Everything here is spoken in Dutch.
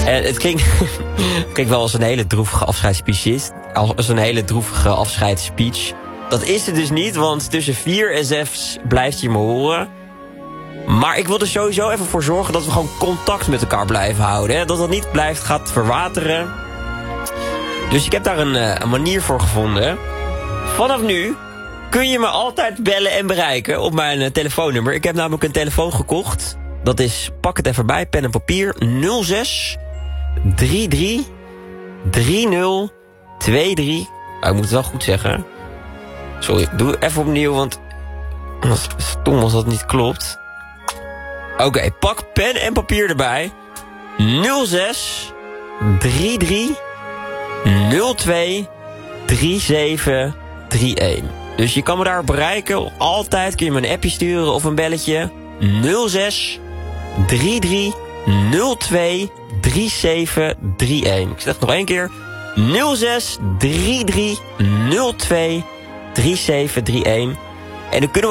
En het klinkt wel als een hele droevige afscheidsspeech. Als een hele droevige afscheidsspeech. Dat is het dus niet, want tussen 4 en 6 blijft je me horen. Maar ik wil er sowieso even voor zorgen dat we gewoon contact met elkaar blijven houden. Hè? Dat dat niet blijft gaat verwateren. Dus ik heb daar een manier voor gevonden. Vanaf nu kun je me altijd bellen en bereiken op mijn telefoonnummer. Ik heb namelijk een telefoon gekocht. Dat is, pak het even bij, pen en papier, 06 33 30 23. Ik moet het wel goed zeggen. Sorry, ik doe even opnieuw, want stom als dat niet klopt. Oké, pak pen en papier erbij. 06 33 02 37 31. Dus je kan me daar bereiken. Altijd kun je me een appje sturen of een belletje. 06 33 02 37 31. Ik zeg het nog één keer. 06 33 02 37 31. En dan kunnen we